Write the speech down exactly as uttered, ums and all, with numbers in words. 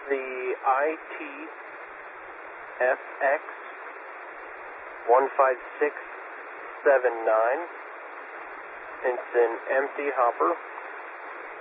the I T F X one five six seven nine. It's an empty hopper.